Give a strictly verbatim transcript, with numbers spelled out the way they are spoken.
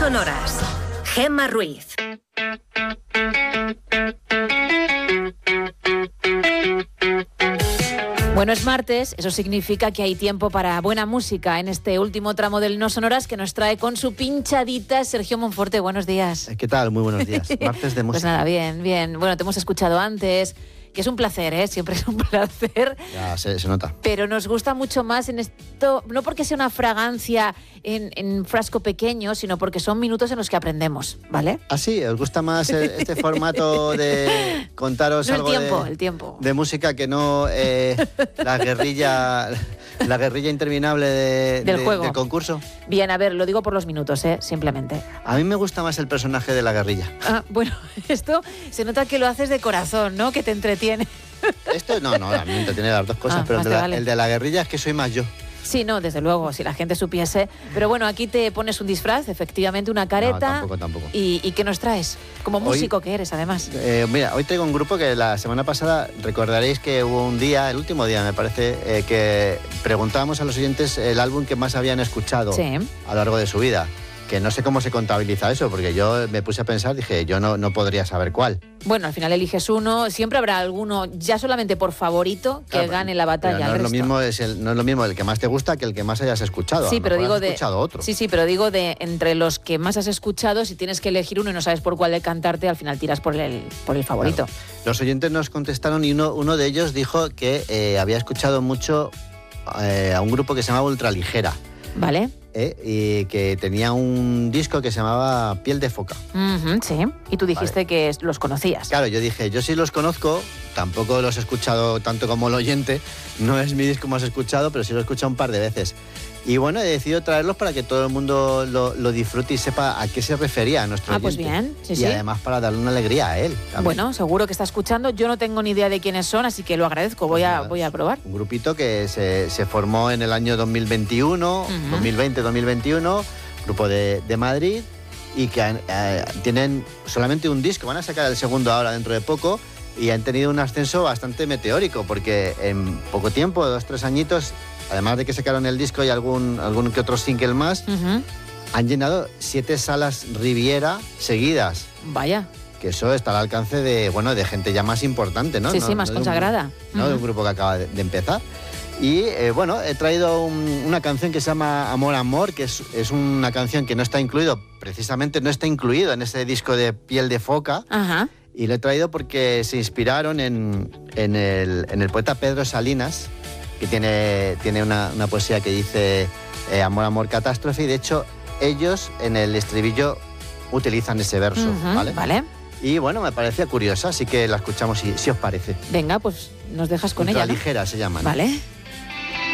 sonoras. Gemma Ruiz. Bueno, es martes, eso significa que hay tiempo para buena música en este último tramo del No Sonoras que nos trae con su pinchadita Sergio Monforte. Buenos días. ¿Qué tal? Muy buenos días. Martes de música. Pues nada, bien, bien. Bueno, te hemos escuchado antes, que es un placer, ¿eh? Siempre es un placer. Ya, se, se nota. Pero nos gusta mucho más en esto, no porque sea una fragancia en, en frasco pequeño, sino porque son minutos en los que aprendemos, ¿vale? ¿Ah, sí? ¿Os gusta más el, este formato de contaros no, algo el tiempo, de, el tiempo. de música que no eh, la guerrilla la guerrilla interminable de, del de, juego. del concurso? Bien, a ver, lo digo por los minutos, ¿eh? Simplemente. A mí me gusta más el personaje de la guerrilla. Ah, bueno, esto se nota que lo haces de corazón, ¿no? Que te entretiene. Esto no, no, a mí me entretiene las dos cosas, Ah, pero el de, la, vale. el de la guerrilla es que soy más yo. Sí, no, desde luego, si la gente supiese. Pero bueno, aquí te pones un disfraz, efectivamente, una careta. No, tampoco, tampoco. ¿Y, y qué nos traes? Como músico hoy, que eres, además. Eh, mira, hoy traigo un grupo que la semana pasada recordaréis que hubo un día, el último día me parece, eh, que preguntábamos a los oyentes el álbum que más habían escuchado sí. a lo largo de su vida. Que no sé cómo se contabiliza eso, porque yo me puse a pensar, dije, yo no, no podría saber cuál. Bueno, al final eliges uno, siempre habrá alguno, ya solamente por favorito, que claro, gane la batalla. Pero no, el es lo resto. mismo, es el, no es lo mismo el que más te gusta que el que más hayas escuchado. Sí, a lo pero mejor digo has de. escuchado otro. Sí, sí, pero digo de entre los que más has escuchado, si tienes que elegir uno y no sabes por cuál de cantarte, al final tiras por el, por el favorito. Claro. Los oyentes nos contestaron y uno, uno de ellos dijo que eh, había escuchado mucho eh, a un grupo que se llamaba Ultraligera. Vale. ¿Eh? Y que tenía un disco que se llamaba Piel de Foca. Uh-huh, sí, y tú dijiste vale. que los conocías. Claro, yo dije, yo sí los conozco, tampoco los he escuchado tanto como el oyente, no es mi disco más escuchado, pero sí lo he escuchado un par de veces. Y bueno, he decidido traerlos para que todo el mundo lo, lo disfrute y sepa a qué se refería a nuestro ah, oyente. Ah, pues bien, sí, y sí. además para darle una alegría a él también. Bueno, seguro que está escuchando. Yo no tengo ni idea de quiénes son, así que lo agradezco. Voy, pues a, voy a probar. Un grupito que se, se formó en el año dos mil veintiuno, uh-huh. dos mil veinte dos mil veintiuno, grupo de, de Madrid, y que eh, tienen solamente un disco. Van a sacar el segundo ahora dentro de poco y han tenido un ascenso bastante meteórico, porque en poco tiempo, dos, tres añitos, además de que sacaron el disco y algún, algún que otro single más, uh-huh. han llenado siete salas Riviera seguidas. Vaya. Que eso está al alcance de, bueno, de gente ya más importante, ¿no? Sí, no, sí, más no consagrada. Un, no uh-huh. de un grupo que acaba de, de empezar. Y eh, bueno, he traído un, una canción que se llama Amor, Amor, que es, es una canción que no está incluido, precisamente no está incluido en ese disco de Piel de Foca. Ajá. Y lo he traído porque se inspiraron en, en, el, en el poeta Pedro Salinas, que tiene, tiene una, una poesía que dice eh, Amor, Amor, Catástrofe, y de hecho ellos en el estribillo utilizan ese verso, uh-huh, ¿vale? Vale. Y bueno, me parecía curiosa, así que la escuchamos si, si os parece. Venga, pues nos dejas con ella, ¿no? Ultraligera se llama, ¿no? Vale.